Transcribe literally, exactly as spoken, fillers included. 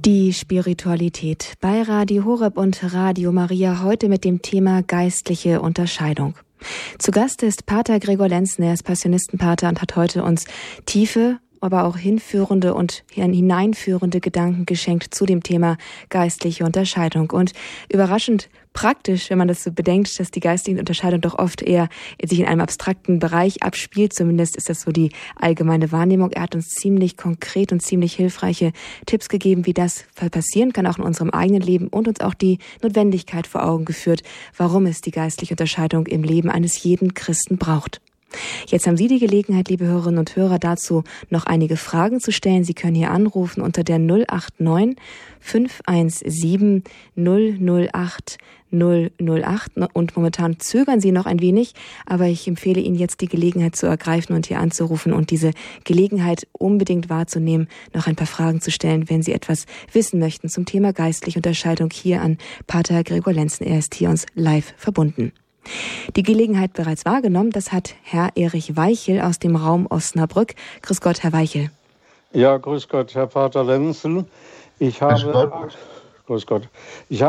Die Spiritualität bei Radio Horeb und Radio Maria, heute mit dem Thema geistliche Unterscheidung. Zu Gast ist Pater Gregor Lenzen, er ist Passionistenpater und hat heute uns tiefe, aber auch hinführende und hineinführende Gedanken geschenkt zu dem Thema geistliche Unterscheidung. Und überraschend praktisch, wenn man das so bedenkt, dass die geistliche Unterscheidung doch oft eher sich in einem abstrakten Bereich abspielt. Zumindest ist das so die allgemeine Wahrnehmung. Er hat uns ziemlich konkret und ziemlich hilfreiche Tipps gegeben, wie das passieren kann, auch in unserem eigenen Leben, und uns auch die Notwendigkeit vor Augen geführt, warum es die geistliche Unterscheidung im Leben eines jeden Christen braucht. Jetzt haben Sie die Gelegenheit, liebe Hörerinnen und Hörer, dazu noch einige Fragen zu stellen. Sie können hier anrufen unter der null acht neun fünf eins sieben null null acht null null acht, und momentan zögern Sie noch ein wenig, aber ich empfehle Ihnen jetzt die Gelegenheit zu ergreifen und hier anzurufen und diese Gelegenheit unbedingt wahrzunehmen, noch ein paar Fragen zu stellen, wenn Sie etwas wissen möchten zum Thema geistliche Unterscheidung, hier an Pater Gregor Lenzen. Er ist hier uns live verbunden. Die Gelegenheit bereits wahrgenommen, das hat Herr Erich Weichel aus dem Raum Osnabrück. Grüß Gott, Herr Weichel. Ja, grüß Gott, Herr Pater Lenzen. Ich habe... Grüß Gott. Grüß Gott. Ich habe